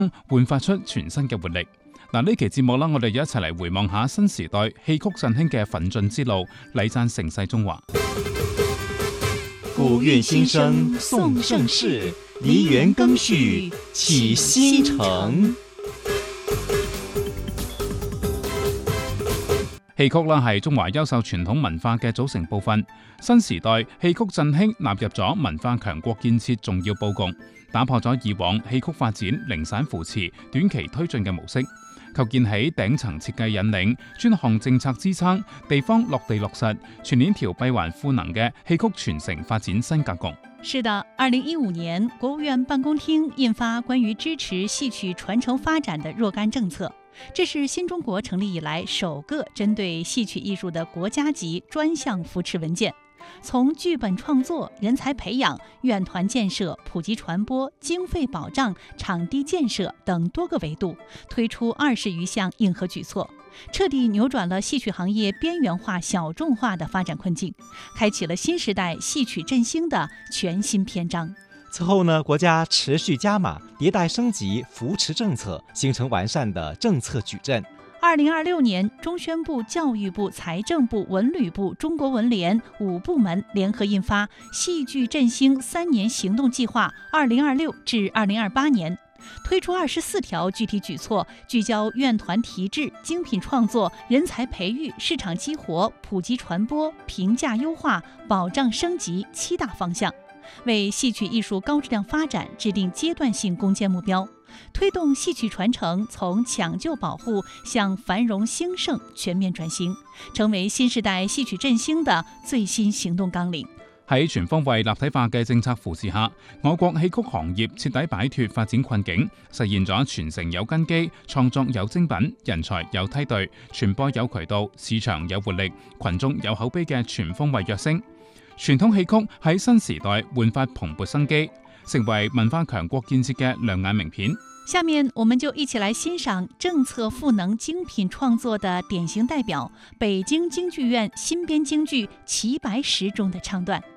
煥發出全新嘅活力。嗱，呢期節目啦，我哋一齊嚟回望下新時代戲曲振興嘅奮進之路，禮讚盛世中華。 古韻新生頌盛世，梨園更續啟新承。 戲曲啦係中華優秀傳統文化嘅組成部分，新時代戲曲振興納入咗文化強國建設重要佈局，打破咗以往戲曲發展零散扶持、短期推進嘅模式，構建起頂層設計引領、專項政策支撐、地方落地落實、全鏈條閉環賦能嘅戲曲傳承發展新格局。 是的，2015年，國務院辦公廳印發關於支持戲曲傳承發展的若干政策。這是新中國成立以來首個針對戲曲藝術的國家級專項扶持文件，從劇本創作、人才培養、院團建設、普及傳播、經費保障、場地建設等多個維度，推出20餘項硬核舉措，徹底扭轉了戲曲行業邊緣化、小眾化的發展困境，開啟了新時代戲曲振興的全新篇章。 此後呢，國家持續加碼迭代升級扶持政策，形成完善的政策矩陣。 2026年，中宣部、教育部、財政部、文旅部、中國文聯5部門聯合印發《戲劇振興3年行動計劃 （2026 至2028年）》，推出24條具體舉措，聚焦院團提質、精品創作、人才培育、市場激活、普及傳播、評價優化、保障升級7大方向，為戲曲藝術高質量發展制定階段性攻堅目標，推動戲曲傳承從搶救保護向繁榮興盛全面轉型，成為新時代戲曲振興的最新行動綱領。 喺全方位立體化嘅政策扶持下，我國戲曲行業徹底擺脫發展困境，實現咗傳承有根基、創作有精品、人才有梯隊、傳播有渠道、市場有活力、群眾有口碑嘅全方位躍升。傳統戲曲喺新時代煥發蓬勃生機，成為文化強國建設嘅亮眼名片。 下面我們就一起來欣賞政策賦能精品創作的典型代表——北京京劇院新編京劇《齊白石》中的唱段。